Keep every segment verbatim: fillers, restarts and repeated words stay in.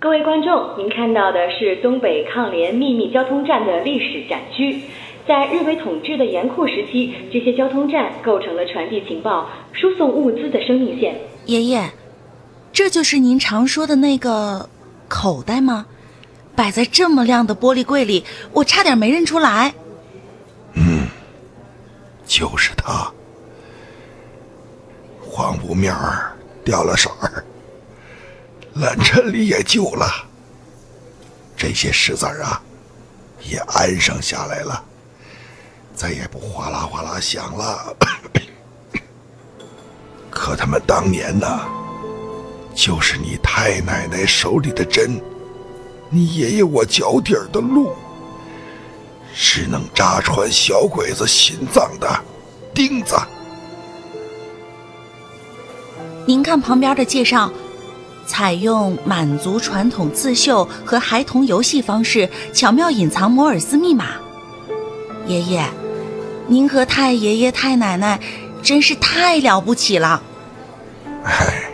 各位观众，您看到的是东北抗联秘密交通站的历史展区。在日伪统治的严酷时期，这些交通站构成了传递情报、输送物资的生命线。 爷爷，这就是您常说的那个口袋吗？摆在这么亮的玻璃柜里，我差点没认出来。 嗯，就是它。黄布面儿掉了色儿，蓝衬里也旧了，这些石子儿啊也安上下来了，再也不哗啦哗啦响了。可他们当年呢，就是你太奶奶手里的针，你爷爷我脚底儿的路，是能扎穿小鬼子心脏的钉子。 您看旁边的介绍，采用满族传统刺绣和孩童游戏方式，巧妙隐藏摩尔斯密码。爷爷，您和太爷爷太奶奶真是太了不起了。 唉，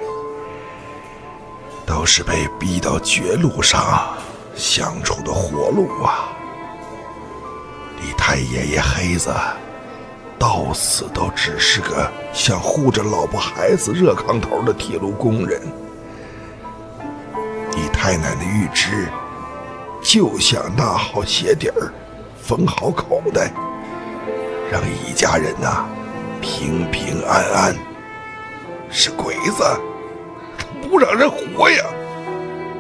都是被逼到绝路上相处的活路啊。你太爷爷黑子到死都只是个想护着老婆孩子热炕头的铁路工人，你太奶奶玉芝就想纳好鞋底儿，缝好口袋，让一家人呐、啊、平平安安。是鬼子，不让人活呀！